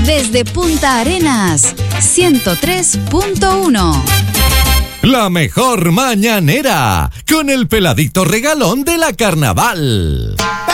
Desde Punta Arenas, 103.1. La mejor mañanera, con el peladito regalón de la Carnaval.